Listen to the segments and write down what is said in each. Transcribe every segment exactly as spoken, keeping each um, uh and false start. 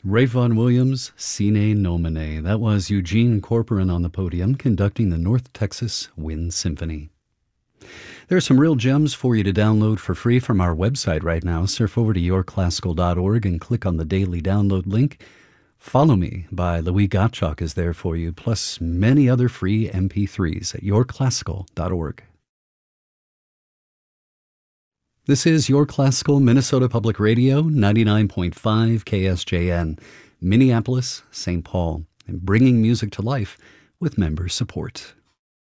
Ray Vaughan Williams, Sine Nomine. That was Eugene Corporan on the podium conducting the North Texas Wind Symphony. There are some real gems for you to download for free from our website right now. Surf over to your classical dot org and click on the daily download link. Follow Me by Louis Gottschalk is there for you, plus many other free M P threes at your classical dot org. This is Your Classical Minnesota Public Radio, ninety-nine point five K S J N, Minneapolis, Saint Paul, and bringing music to life with member support.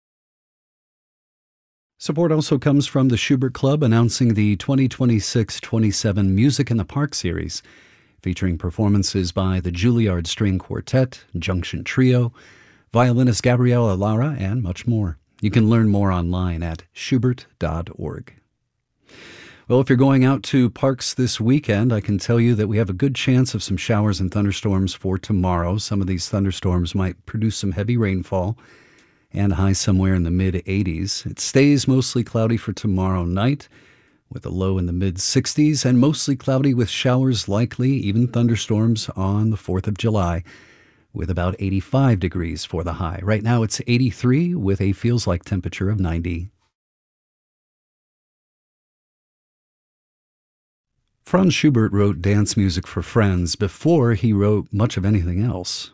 Support also comes from the Schubert Club announcing the twenty twenty-six twenty-seven Music in the Park series, featuring performances by the Juilliard String Quartet, Junction Trio, violinist Gabriela Lara, and much more. You can learn more online at schubert dot org. Well, if you're going out to parks this weekend, I can tell you that we have a good chance of some showers and thunderstorms for tomorrow. Some of these thunderstorms might produce some heavy rainfall and highs somewhere in the mid eighties. It stays mostly cloudy for tomorrow night with a low in the mid sixties and mostly cloudy with showers likely, even thunderstorms on the fourth of July with about eighty-five degrees for the high. Right now it's eighty-three with a feels like temperature of ninety. Franz Schubert wrote dance music for friends before he wrote much of anything else.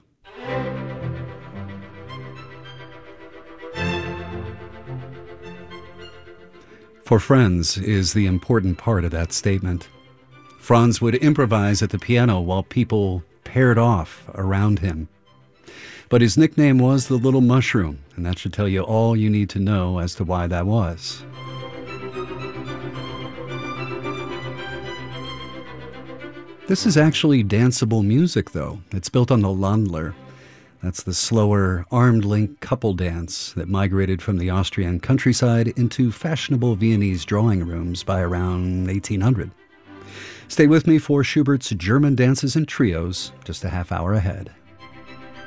For friends is the important part of that statement. Franz would improvise at the piano while people paired off around him. But his nickname was the Little Mushroom, and that should tell you all you need to know as to why that was. This is actually danceable music, though. It's built on the Landler. That's the slower, armed-link couple dance that migrated from the Austrian countryside into fashionable Viennese drawing rooms by around eighteen hundred. Stay with me for Schubert's German dances and trios just a half hour ahead.